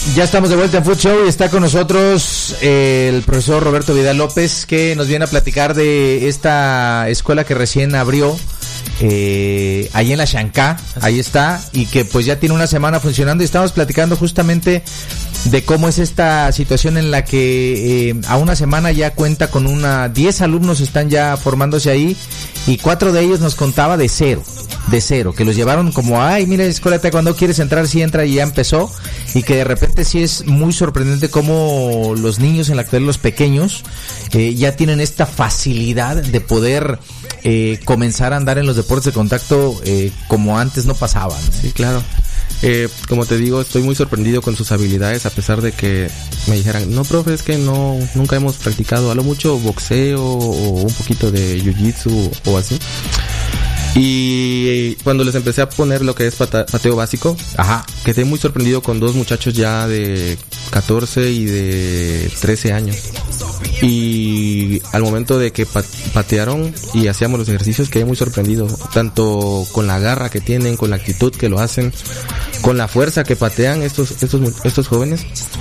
Ya estamos de vuelta en Food Show y está con nosotros el profesor Roberto Vidal López, que nos viene a platicar de esta escuela que recién abrió ahí en la Xancá, ahí está, y que pues ya tiene una semana funcionando, y estamos platicando justamente de cómo es esta situación en la que a una semana ya cuenta con 10 alumnos están ya formándose ahí, y 4 de ellos nos contaba de cero, que los llevaron como, ay, mira, escuela de taekwondo, quieres entrar, sí entra, y ya empezó, y que de repente sí es muy sorprendente cómo los niños en la actualidad, los pequeños, ya tienen esta facilidad de poder comenzar a andar en los deportes de contacto como antes no pasaban. Sí, claro. Como te digo, estoy muy sorprendido con sus habilidades, a pesar de que me dijeran, no, profe, es que nunca hemos practicado a lo mucho boxeo o un poquito de jiu-jitsu o así. Y cuando les empecé a poner lo que es pateo básico, quedé muy sorprendido con 2 muchachos ya de 14 y de 13 años. Y al momento de que patearon y hacíamos los ejercicios, quedé muy sorprendido, tanto con la garra que tienen, con la actitud que lo hacen, con la fuerza que patean estos jóvenes.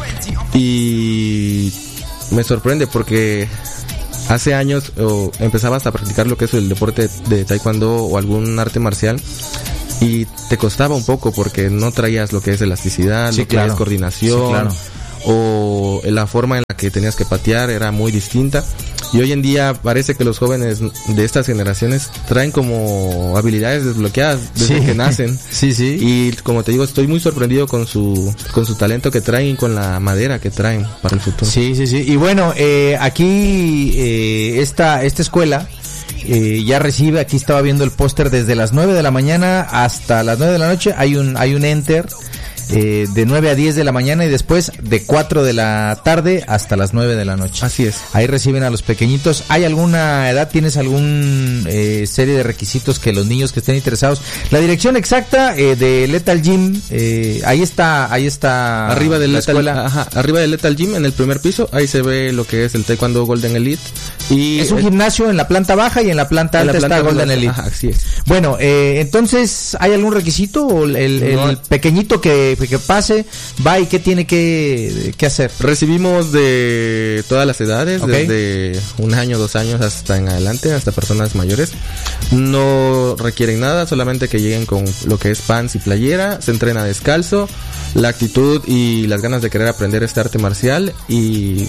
Y me sorprende porque hace años empezabas a practicar lo que es el deporte de taekwondo o algún arte marcial, y te costaba un poco porque no traías lo que es elasticidad, sí, lo que es coordinación, o la forma en la que tenías que patear era muy distinta. Y hoy en día parece que los jóvenes de estas generaciones traen como habilidades desbloqueadas desde que nacen. Sí. Y como te digo, estoy muy sorprendido con su talento que traen y con la madera que traen para el futuro. Sí. Y bueno, aquí esta escuela ya recibe, aquí estaba viendo el póster, desde las 9 de la mañana hasta las 9 de la noche hay un enter de 9 a 10 de la mañana, y después de 4 de la tarde hasta las 9 de la noche. Así es. Ahí reciben a los pequeñitos. ¿Hay alguna edad? ¿Tienes algún serie de requisitos que los niños que estén interesados? La dirección exacta de Lethal Gym, ahí está arriba de la Lethal, escuela. Arriba de Lethal Gym, en el primer piso, ahí se ve lo que es el Taekwondo Golden Elite. Y es un gimnasio en la planta baja, y en la planta alta está Golden Elite. Así es. Bueno, entonces, ¿hay algún requisito? ¿O el pequeñito que pase va, y qué tiene que hacer? Recibimos de todas las edades, desde 1 año, 2 años hasta en adelante, hasta personas mayores. No requieren nada, solamente que lleguen con lo que es pants y playera. Se entrena descalzo, la actitud y las ganas de querer aprender este arte marcial, y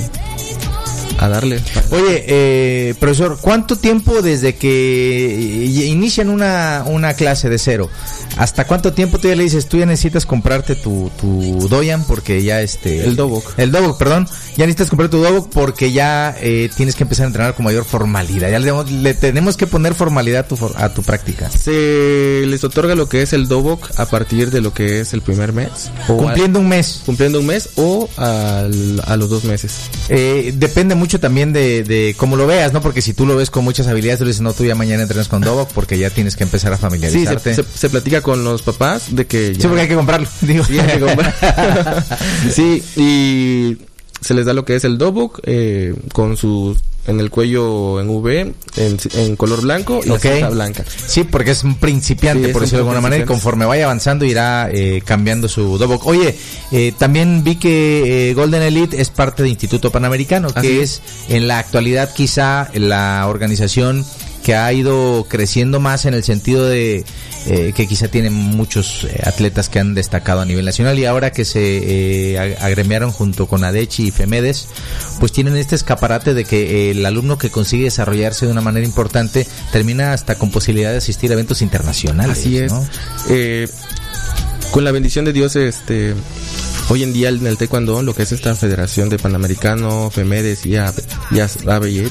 a darle. Oye, profesor, ¿cuánto tiempo desde que inician una clase de cero? ¿Hasta cuánto tiempo tú ya le dices, tú ya necesitas comprarte tu doyan, porque ya el dobok, perdón, ya necesitas comprar tu dobok porque ya tienes que empezar a entrenar con mayor formalidad? Ya le tenemos que poner formalidad a tu práctica. Se les otorga lo que es el dobok a partir de lo que es el primer mes. Cumpliendo un mes o a los 2 meses. Depende mucho también de cómo lo veas, ¿no? Porque si tú lo ves con muchas habilidades, tú le dices, no, tú ya mañana entrenas con dobok, porque ya tienes que empezar a familiarizarte. Sí, se platica con los papás de que ya... Sí, porque hay que comprarlo. Digo. Sí, hay que comprar. Sí, y se les da lo que es el dobok con sus... en el cuello en V, en color blanco y la cinta blanca. Sí, porque es un principiante, por decirlo de alguna manera, y conforme vaya avanzando irá cambiando su dobok. Oye, también vi que Golden Elite es parte de Instituto Panamericano, que es en la actualidad quizá la organización que ha ido creciendo más en el sentido de que quizá tienen muchos atletas que han destacado a nivel nacional, y ahora que se agremiaron junto con ADECHI y FEMEDES, pues tienen este escaparate de que el alumno que consigue desarrollarse de una manera importante termina hasta con posibilidad de asistir a eventos internacionales. Así es, ¿no? Con la bendición de Dios, hoy en día en el taekwondo, lo que es esta federación de Panamericano, FEMEDES y ABECH,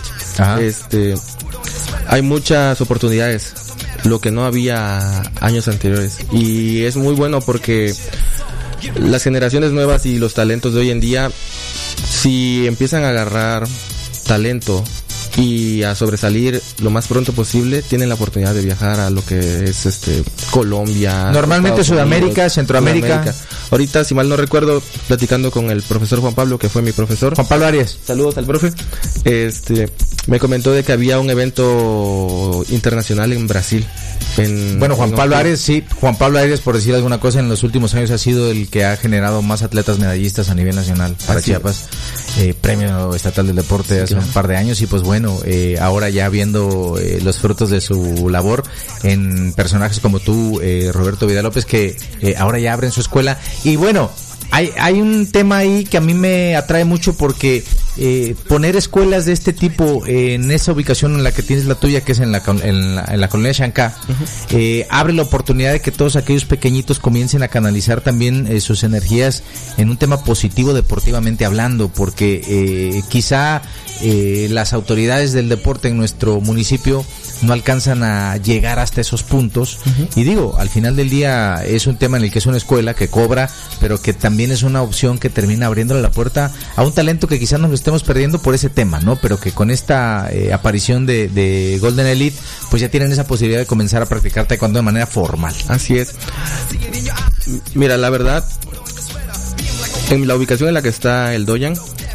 hay muchas oportunidades, lo que no había años anteriores, y es muy bueno porque las generaciones nuevas y los talentos de hoy en día, si empiezan a agarrar talento y a sobresalir lo más pronto posible, tienen la oportunidad de viajar a lo que es Colombia, normalmente Sudamérica, Unidos, Centroamérica. Ahorita, si mal no recuerdo, platicando con el profesor Juan Pablo, que fue mi profesor, Juan Pablo Arias, saludos al profe, me comentó de que había un evento internacional en Brasil. Juan Pablo Arias, por decir alguna cosa, en los últimos años ha sido el que ha generado más atletas medallistas a nivel nacional para Chiapas. Premio estatal del deporte hace un par de años, y pues bueno, ahora ya viendo los frutos de su labor en personajes como tú, Roberto Vidal López, que ahora ya abren su escuela. Y bueno, hay un tema ahí que a mí me atrae mucho, porque poner escuelas de este tipo en esa ubicación en la que tienes la tuya, que es en la colonia Xancá, abre la oportunidad de que todos aquellos pequeñitos comiencen a canalizar también sus energías en un tema positivo deportivamente hablando, porque quizá las autoridades del deporte en nuestro municipio no alcanzan a llegar hasta esos puntos. Y digo, al final del día es un tema en el que es una escuela que cobra, pero que también es una opción que termina abriéndole la puerta a un talento que quizás nos lo estemos perdiendo por ese tema, ¿no? Pero que con esta aparición de Golden Elite, pues ya tienen esa posibilidad de comenzar a practicar taekwondo de manera formal. Así es. Mira, la verdad, en la ubicación en la que está el doyan,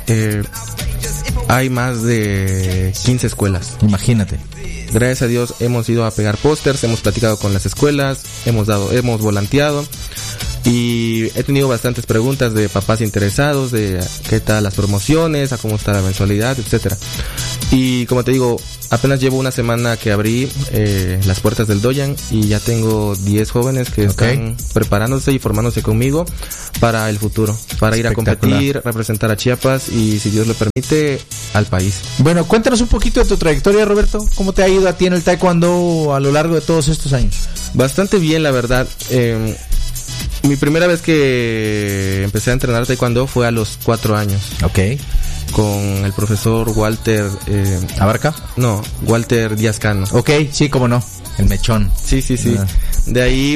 hay más de 15 escuelas. Imagínate. Gracias a Dios hemos ido a pegar pósters, hemos platicado con las escuelas, hemos volanteado, y he tenido bastantes preguntas de papás interesados de qué tal las promociones, a cómo está la mensualidad, etcétera. Y como te digo, apenas llevo una semana que abrí las puertas del doyan, y ya tengo 10 jóvenes que están preparándose y formándose conmigo para el futuro, para ir a competir, representar a Chiapas y, si Dios lo permite, al país. Bueno, cuéntanos un poquito de tu trayectoria, Roberto. ¿Cómo te ha ido a ti en el taekwondo a lo largo de todos estos años? Bastante bien, la verdad. Mi primera vez que empecé a entrenar taekwondo fue a los 4 años. Ok. Con el profesor Walter... ¿Abarca? No, Walter Díaz Cano. Ok, sí, cómo no. El mechón. Sí. De ahí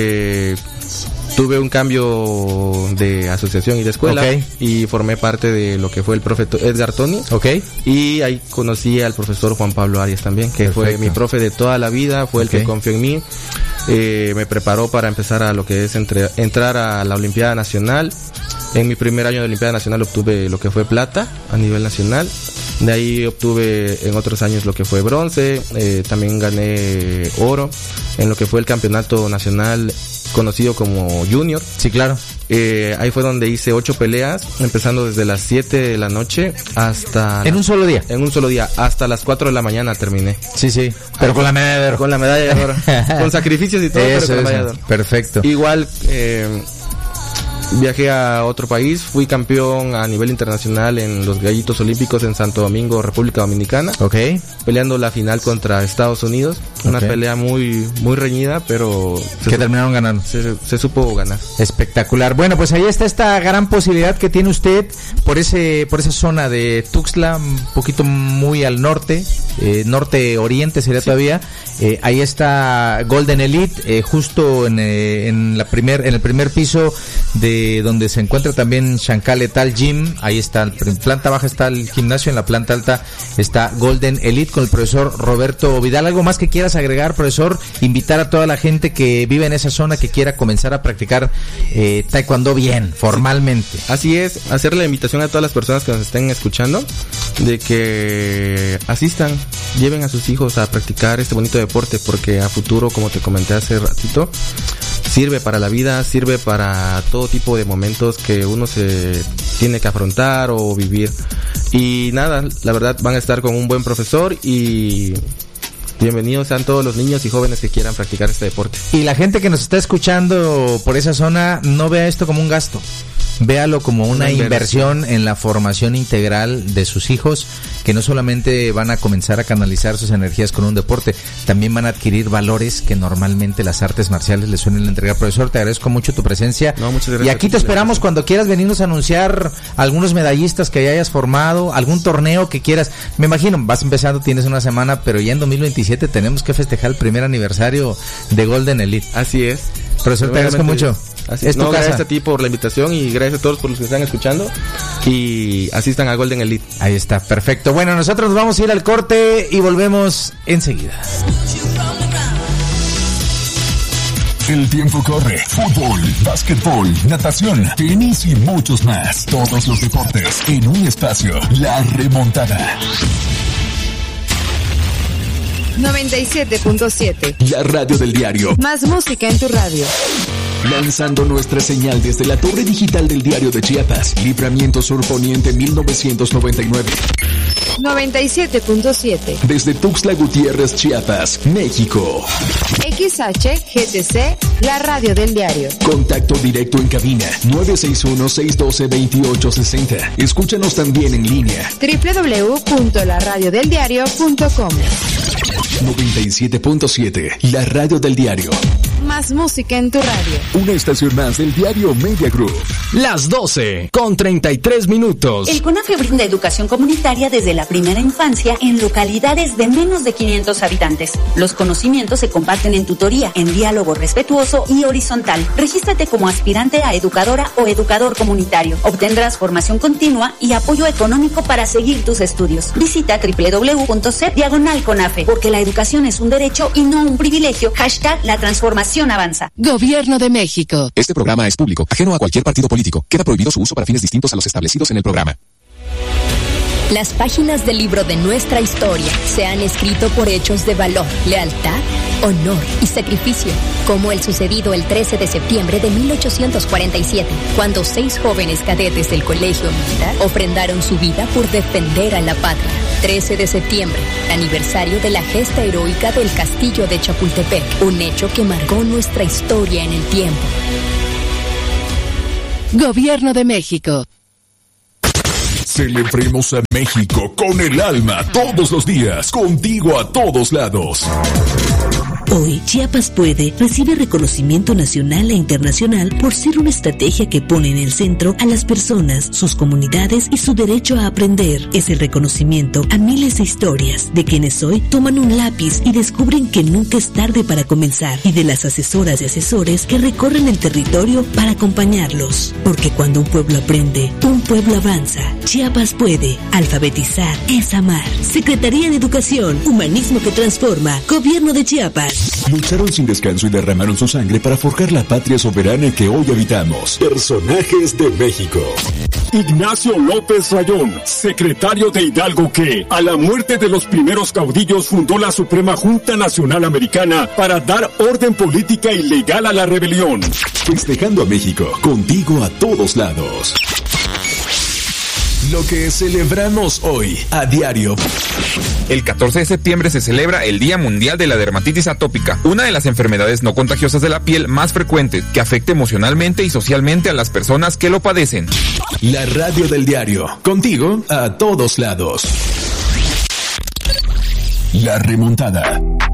tuve un cambio de asociación y de escuela, y formé parte de lo que fue el profe Edgar Tony. Y ahí conocí al profesor Juan Pablo Arias también, que fue mi profe de toda la vida, fue el que confió en mí. Me preparó para empezar a lo que es entrar a la Olimpiada Nacional. En mi primer año de Olimpiada Nacional obtuve lo que fue plata a nivel nacional. De ahí obtuve en otros años lo que fue bronce. También gané oro en lo que fue el campeonato nacional conocido como Junior. Sí, claro. Ahí fue donde hice 8 peleas, empezando desde las 7 de la noche hasta... ¿En un solo día? En un solo día, hasta las 4 de la mañana terminé. Sí, pero con la medalla de oro. Con la medalla de oro. Con sacrificios y todo, pero con la medalla de oro. Perfecto. Igual... viajé a otro país, fui campeón a nivel internacional en los Gallitos Olímpicos en Santo Domingo, República Dominicana. Peleando la final contra Estados Unidos. Una pelea muy reñida, pero... que terminaron ganando. Se supo ganar. Espectacular. Bueno, pues ahí está esta gran posibilidad que tiene usted por esa zona de Tuxtla, un poquito muy al norte, norte-oriente sería todavía. Ahí está Golden Elite, justo en el primer piso de donde se encuentra también Xancá Lethal Gym. Ahí está, en planta baja está el gimnasio, en la planta alta está Golden Elite con el profesor Roberto Vidal. ¿Algo más que quieras agregar, profesor? Invitar a toda la gente que vive en esa zona, que quiera comenzar a practicar taekwondo bien, formalmente. Así es, hacer la invitación a todas las personas que nos estén escuchando de que asistan, lleven a sus hijos a practicar este bonito deporte, porque a futuro, como te comenté hace ratito, sirve para la vida, sirve para todo tipo de momentos que uno se tiene que afrontar o vivir. Y nada, la verdad van a estar con un buen profesor, y bienvenidos sean todos los niños y jóvenes que quieran practicar este deporte. Y la gente que nos está escuchando por esa zona, no vea esto como un gasto. Véalo como una inversión en la formación integral de sus hijos, que no solamente van a comenzar a canalizar sus energías con un deporte, también van a adquirir valores que normalmente las artes marciales les suelen entregar. Profesor, te agradezco mucho tu presencia. No, muchas gracias. Y aquí te esperamos cuando quieras venirnos a anunciar algunos medallistas que ya hayas formado, algún torneo que quieras. Me imagino, vas empezando, tienes una semana, pero ya en 2027 tenemos que festejar el primer aniversario de Golden Elite. Así es. Profesor, te agradezco mucho. Gracias a ti por la invitación, y gracias a todos por los que están escuchando, y asistan a Golden Elite. Ahí está, perfecto. Bueno, nosotros nos vamos a ir al corte y volvemos enseguida. El tiempo corre. Fútbol, básquetbol, natación, tenis y muchos más. Todos los deportes en un espacio. La Remontada. 97.7. La radio del diario. Más música en tu radio. Lanzando nuestra señal desde la torre digital del Diario de Chiapas, Libramiento Sur Poniente 1999. 97.7. Desde Tuxtla Gutiérrez, Chiapas, México. XHGTC, la radio del diario. Contacto directo en cabina 961-612-2860. Escúchanos también en línea. www.laradiodeldiario.com. 97.7, la radio del diario. Más música en tu radio. Una estación más del diario Media Group. Las 12:33. El CONAFE brinda educación comunitaria desde la primera infancia en localidades de menos de 500 habitantes. Los conocimientos se comparten en tutoría, en diálogo respetuoso y horizontal. Regístrate como aspirante a educadora o educador comunitario. Obtendrás formación continua y apoyo económico para seguir tus estudios. Visita www.cep/CONAFE, porque la educación es un derecho y no un privilegio. #la transformación avanza. Gobierno de México. Este programa es público, ajeno a cualquier partido político. Queda prohibido su uso para fines distintos a los establecidos en el programa. Las páginas del libro de nuestra historia se han escrito por hechos de valor, lealtad, honor y sacrificio, como el sucedido el 13 de septiembre de 1847, cuando 6 jóvenes cadetes del Colegio Militar ofrendaron su vida por defender a la patria. 13 de septiembre, aniversario de la gesta heroica del Castillo de Chapultepec, un hecho que marcó nuestra historia en el tiempo. Gobierno de México. Celebremos a México con el alma todos los días, contigo a todos lados. Hoy, Chiapas Puede recibe reconocimiento nacional e internacional por ser una estrategia que pone en el centro a las personas, sus comunidades y su derecho a aprender. Es el reconocimiento a miles de historias de quienes hoy toman un lápiz y descubren que nunca es tarde para comenzar, y de las asesoras y asesores que recorren el territorio para acompañarlos. Porque cuando un pueblo aprende, un pueblo avanza. Chiapas Puede. Alfabetizar es amar. Secretaría de Educación, Humanismo que Transforma, Gobierno de Chiapas. Lucharon sin descanso y derramaron su sangre para forjar la patria soberana que hoy habitamos. Personajes de México. Ignacio López Rayón, secretario de Hidalgo, que a la muerte de los primeros caudillos fundó la Suprema Junta Nacional Americana para dar orden política y legal a la rebelión. Festejando a México, contigo a todos lados. Lo que celebramos hoy a diario. El 14 de septiembre se celebra el Día Mundial de la Dermatitis Atópica, una de las enfermedades no contagiosas de la piel más frecuentes, que afecta emocionalmente y socialmente a las personas que lo padecen. La radio del diario, contigo a todos lados. La remontada.